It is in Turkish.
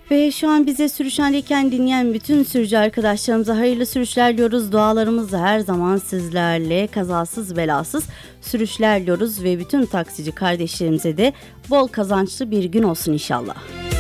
Ve şu an bize sürüşendeyken dinleyen bütün sürücü arkadaşlarımıza hayırlı sürüşler diliyoruz. Dualarımız da her zaman sizlerle, kazasız belasız sürüşler diliyoruz. Ve bütün taksici kardeşlerimize de bol kazançlı bir gün olsun inşallah.